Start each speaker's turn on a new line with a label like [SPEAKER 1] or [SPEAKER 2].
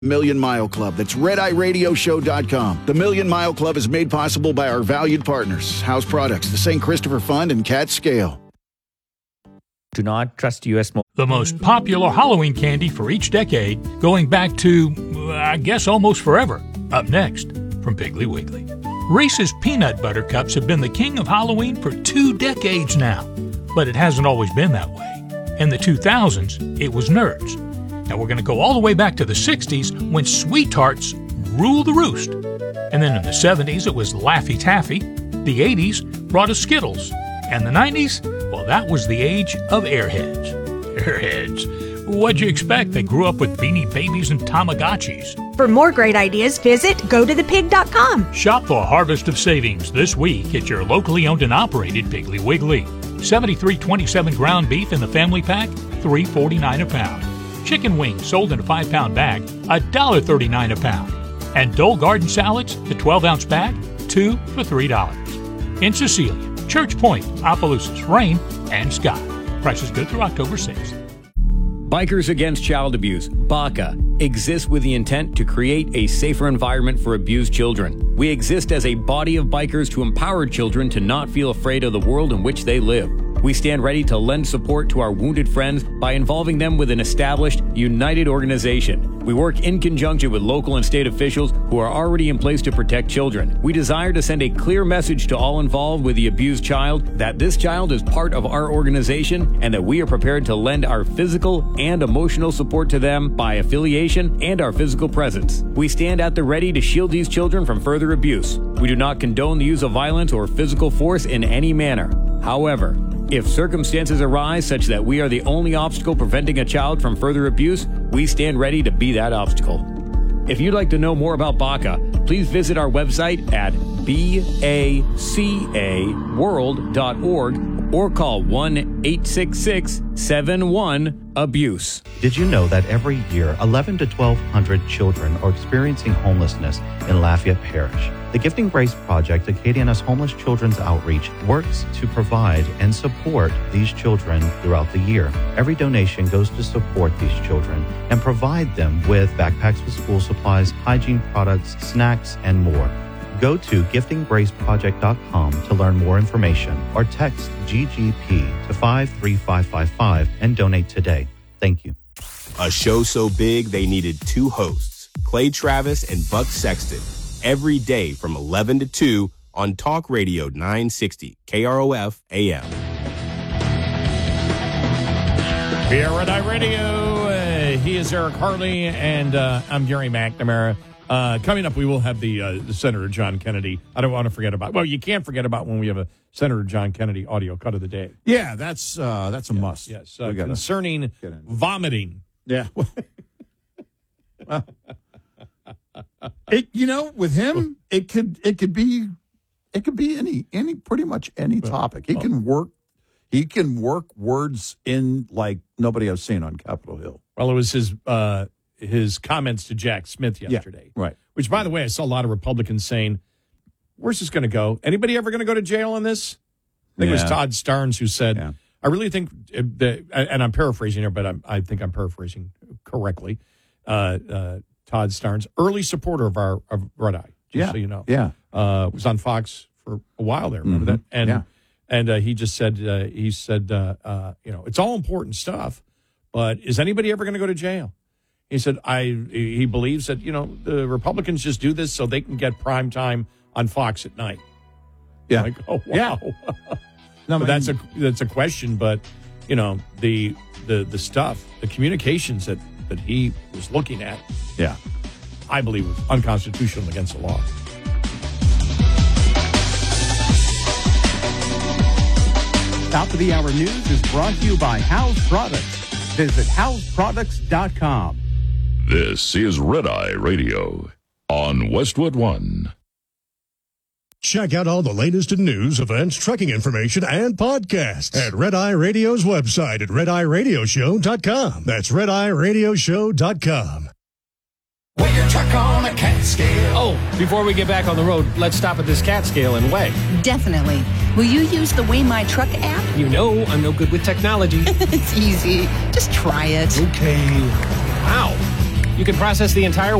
[SPEAKER 1] Million Mile Club. That's RedEyeRadioShow.com. The Million Mile Club is made possible by our valued partners, House Products, the St. Christopher Fund, and Cat Scale.
[SPEAKER 2] Do not trust U.S.
[SPEAKER 3] The most popular Halloween candy for each decade, going back to, I guess, almost forever. Up next, from Piggly Wiggly. Reese's Peanut Butter Cups have been the king of Halloween for 2 decades now. But it hasn't always been that way. In the 2000s, it was Nerds. Now we're going to go all the way back to the 60s when Sweet Tarts ruled the roost. And then in the 70s, it was Laffy Taffy. The 80s brought us Skittles. And the 90s, well, that was the age of Airheads. Airheads. What'd you expect? They grew up with Beanie Babies and Tamagotchis.
[SPEAKER 4] For more great ideas, visit gotothepig.com.
[SPEAKER 3] Shop for a harvest of savings this week at your locally owned and operated Piggly Wiggly. $73.27 ground beef in the family pack, $3.49 a pound. Chicken wings sold in a 5-pound bag, $1.39 a pound. And Dole Garden salads, the 12-ounce bag, 2 for $3. In Cecilia, Church Point, Opelousas, Rain, and Scott. Prices good through October 6th.
[SPEAKER 5] Bikers Against Child Abuse, BACA, exists with the intent to create a safer environment for abused children. We exist as a body of bikers to empower children to not feel afraid of the world in which they live. We stand ready to lend support to our wounded friends by involving them with an established, united organization. We work in conjunction with local and state officials who are already in place to protect children. We desire to send a clear message to all involved with the abused child that this child is part of our organization and that we are prepared to lend our physical and emotional support to them by affiliation and our physical presence. We stand at the ready to shield these children from further abuse. We do not condone the use of violence or physical force in any manner. However, if circumstances arise such that we are the only obstacle preventing a child from further abuse, we stand ready to be that obstacle. If you'd like to know more about BACA, please visit our website at bacaworld.org or call 1-866-71-ABUSE.
[SPEAKER 6] Did you know that every year 11 to 1,200 children are experiencing homelessness in Lafayette Parish? The Gifting Grace Project, Acadiana's homeless children's outreach, works to provide and support these children throughout the year. Every donation goes to support these children and provide them with backpacks with school supplies, hygiene products, snacks, and more. Go to giftinggraceproject.com to learn more information or text GGP to 53555 and donate today. Thank you.
[SPEAKER 7] A show so big they needed 2 hosts, Clay Travis and Buck Sexton, every day from 11 to 2 on Talk Radio 960 KROF AM.
[SPEAKER 8] Here at iRadio, he is Eric Harley, and I'm Gary McNamara. Coming up, we will have the Senator John Kennedy. I don't want to forget about. Well, you can't forget about when we have a Senator John Kennedy audio cut of the day.
[SPEAKER 9] Yeah, that's a must.
[SPEAKER 8] Yes, concerning vomiting.
[SPEAKER 9] Yeah. With him, it could be any pretty much any topic. He can work words in like nobody I've seen on Capitol Hill.
[SPEAKER 8] Well, it was his comments to Jack Smith yesterday.
[SPEAKER 9] Yeah, right.
[SPEAKER 8] Which, by the way, I saw a lot of Republicans saying, where's this going to go? Anybody ever going to go to jail on this? I think it was Todd Starnes who said, I really think, and I'm paraphrasing here, but I think I'm paraphrasing correctly. Todd Starnes, early supporter of Red Eye, just so you know.
[SPEAKER 9] Yeah.
[SPEAKER 8] Was on Fox for a while there, remember that? And he just said, it's all important stuff, but is anybody ever going to go to jail? He said, he believes that, the Republicans just do this so they can get prime time on Fox at night.
[SPEAKER 9] Yeah.
[SPEAKER 8] Like, oh, wow. Yeah. No, that's a question, but, the stuff, the communications that he was looking at, I believe was unconstitutional against the law.
[SPEAKER 10] Top of the Hour News is brought to you by House Products. Visit houseproducts.com.
[SPEAKER 11] This is Red Eye Radio on Westwood One.
[SPEAKER 12] Check out all the latest in news, events, trucking information, and podcasts at Red Eye Radio's website at RedEyeRadioShow.com. That's RedEyeRadioShow.com.
[SPEAKER 13] Weigh your truck on a cat scale.
[SPEAKER 14] Oh, before we get back on the road, let's stop at this cat scale and weigh.
[SPEAKER 15] Definitely. Will you use the Weigh My Truck app?
[SPEAKER 14] You know I'm no good with technology.
[SPEAKER 15] It's easy. Just try it.
[SPEAKER 14] Okay. Wow. You can process the entire